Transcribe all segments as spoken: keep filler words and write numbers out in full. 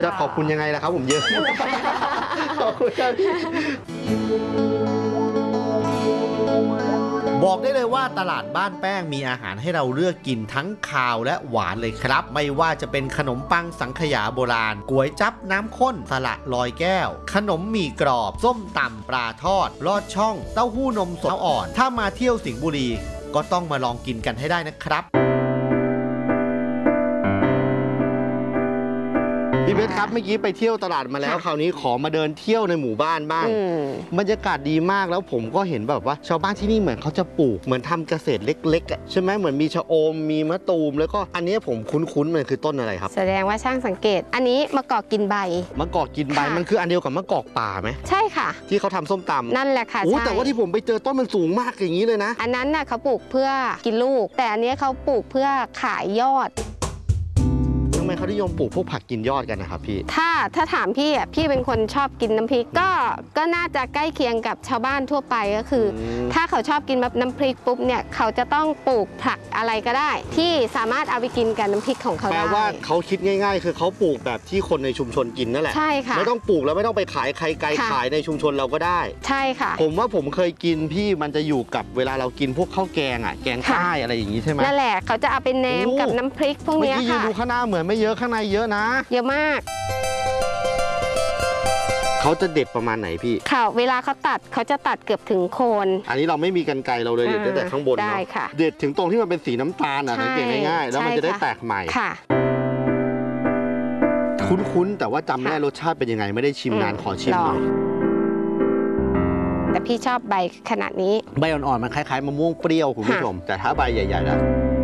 จะขอบคุณยังไงล่ะครับผมเยอะขอบคุณครับบอกได้เลยว่าตลาดบ้านแป้งมีอาหารให้เราเลือกกินทั้งคาวและหวานเลยครับไม่ว่าจะเป็นขนมปังสังขยาโบราณก๋วยจั๊บน้ำข้นสละลอยแก้วขนมหมี่กรอบส้มตำปลาทอดลอดช่องเต้าหู้นมสดอ่อนถ้ามาเที่ยวสิงห์บุรีก็ต้องมาลองกินกันให้ได้นะครับพี่เบสครับเมื่อกี้ไปเที่ยวตลาดมาแล้วคราวนี้ขอมาเดินเที่ยวในหมู่บ้านบ้างบรรยากาศดีมากแล้วผมก็เห็นแบบว่าชาวบ้านที่นี่เหมือนเขาจะปลูกเหมือนทำเกษตรเล็กๆอ่ะใช่ไหมเหมือนมีชะอมมีมะตูมแล้วก็อันนี้ผมคุ้นๆมันคือต้นอะไรครับแสดงว่าช่างสังเกตอันนี้มะกอกกินใบมะกอกกินใบมันคืออันเดียวกับมะกอกป่าไหมใช่ค่ะที่เขาทำส้มตำนั่นแหละค่ะโอ้แต่ว่าที่ผมไปเจอต้นมันสูงมากอย่างนี้เลยนะอันนั้นน่ะเขาปลูกเพื่อกินลูกแต่อันนี้เขาปลูกเพื่อขายยอดทำไมเขานิยมปลูกพวกผักกินยอดกันนะครับพี่ถ้าถ้าถามพี่อ่ะพี่เป็นคนชอบกินน้ำพริกก็ก็น่าจะใกล้เคียงกับชาวบ้านทั่วไปก็คือถ้าเขาชอบกินแบบน้ำพริกปุ๊บเนี่ยเขาจะต้องปลูกผักอะไรก็ได้ที่สามารถเอาไปกินกับน้ำพริกของเขาได้แปลว่าเขาคิดง่ายๆคือเขาปลูกแบบที่คนในชุมชนกินนั่นแหละใช่ค่ะไม่ต้องปลูกแล้วไม่ต้องไปขายใครไกลขายในชุมชนเราก็ได้ใช่ค่ะผมว่าผมเคยกินพี่มันจะอยู่กับเวลาเรากินพวกข้าวแกงอ่ะแกงใต้อะไรอย่างนี้ใช่ไหมนั่นแหละเขาจะเอาไปแนมกับน้ำพริกพวกนี้ค่ะเมื่อกี้ยืนดูข้างหน้าเหมือนไม่เยอะข้างในเยอะนะเยอะมากเขาจะเด็ดประมาณไหนพี่ค่ะเวลาเขาตัดเขาจะตัดเกือบถึงโคนอันนี้เราไม่มีกรรไกรเราเลยเด็ดแต่ข้างบนเนาะเด็ดถึงตรงที่มันเป็นสีน้ำตาลอ่ะสังเกตง่ายๆแล้วมันจะได้แตกใหม่ค่ะคุ้นๆแต่ว่าจำไม่ได้รสชาติเป็นยังไงไม่ได้ชิมนานขอชิมหน่อยแต่พี่ชอบใบขนาดนี้ใบอ่อนๆมันคล้ายๆมะม่วงเปรี้ยวคุณผู้ชมแต่ถ้าใบใหญ่ๆแล้ว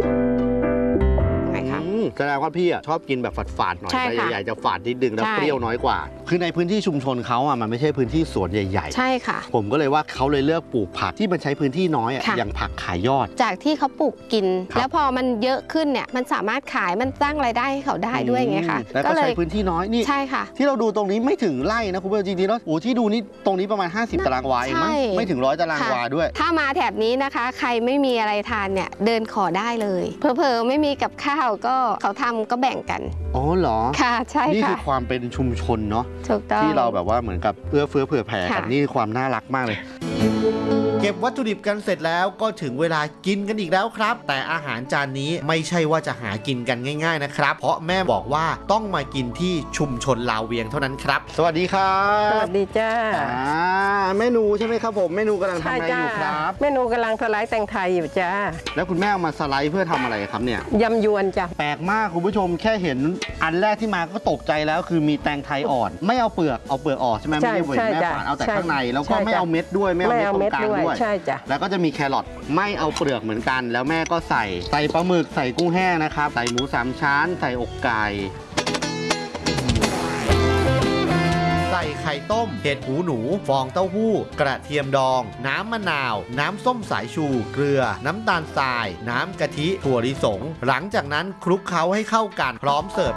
แสดงว่าพี่อ่ะชอบกินแบบฝาดๆหน่อยใบใหญ่ๆจะฝาดนิดนึงแล้วเปรี้ยวน้อยกว่าคือในพื้นที่ชุมชนเขาอ่ะมันไม่ใช่พื้นที่สวนใหญ่ๆใช่ค่ะผมก็เลยว่าเขาเลยเลือกปลูกผักที่มันใช้พื้นที่น้อยอ่ะอย่างผักขายยอดจากที่เขาปลูกกินแล้วพอมันเยอะขึ้นเนี่ยมันสามารถขายมันสร้างรายได้ให้เขาได้ด้วยไงคะแล้วก็ใช้พื้นที่น้อยนี่ใช่ค่ะที่เราดูตรงนี้ไม่ถึงไร่นะคุณผู้ชมจริงๆแล้วโอ้ที่ดูนี่ตรงนี้ประมาณห้าสิบตารางวาเองมั้งไม่ถึงร้อยตารางวาด้วยถ้ามาแถบนี้นะคะใครไม่มีอะไรทานเนี่ยเดินขอได้เลยเพอเพอไม่มีกับข้าวก็เขาทำก็แบ่งกันอ๋อเหรอค่ะใช่ค่ะนี่คือความเป็นชุมชนเนาะถูกต้องที่เราแบบว่าเหมือนกับเอื้อเฟื้อเผื่อแผ่กันนี่ความน่ารักมากเลยเก็บวัตถุดิบกันเสร็จแล้วก็ถึงเวลากินกันอีกแล้วครับแต่อาหารจานนี้ไม่ใช่ว่าจะหากินกันง่ายๆนะครับเพราะแม่บอกว่าต้องมากินที่ชุมชนลาวเวียงเท่านั้นครับสวัสดีครับสวัสดีจ้าเมนูใช่ไหมครับผมเมนูกำลังทำอะไรอยู่ครับเมนูกำลังสไลด์แตงไทยอยู่จ้าแล้วคุณแม่เอามาสไลด์เพื่อทำอะไรครับเนี่ยยำยวนจ้ะแปลกมากคุณผู้ชมแค่เห็นอันแรกที่มาก็ตกใจแล้วคือมีแตงไทยอ่อนไม่เอาเปลือกเอาเปลือกออกใช่ไหมไม่ได้เวทแม่ฝานเอาแต่ข้างในแล้วก็ไม่เอาเม็ดด้วยไม่เอาเม็ดตรงกลางด้วยใช่จ้ะแล้วก็จะมีแครอทไม่เอาเปลือกเหมือนกันแล้วแม่ก็ใส่ใส่ปลาหมึกใส่กุ้งแห้งนะครับใส่หมูสามชั้นใส่อกไก่ใส่ไข่ต้มเห็ดหูหนูฟองเต้าหู้กระเทียมดองน้ำมะนาวน้ำส้มสายชูเกลือน้ำตาลทรายน้ำกะทิถั่วลิสงหลังจากนั้นคลุกเคล้าให้เข้ากันพร้อมเสิร์ฟ